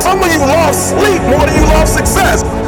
Some of you love sleep more than you love success.